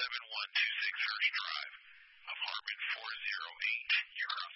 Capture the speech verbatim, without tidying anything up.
seven one two six Hurst Drive, apartment four oh eight. You're up.